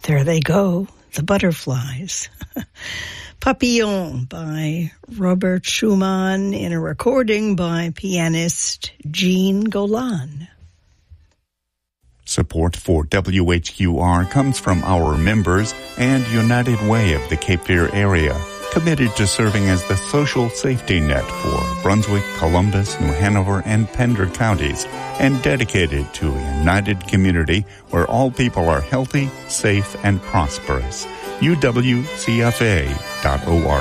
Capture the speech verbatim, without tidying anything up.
There they go, the butterflies. Papillon by Robert Schumann in a recording by pianist Jean Golan. Support for W H Q R comes from our members and United Way of the Cape Fear area, committed to serving as the social safety net for Brunswick, Columbus, New Hanover, and Pender counties, and dedicated to a united community where all people are healthy, safe, and prosperous. U W C F A dot org.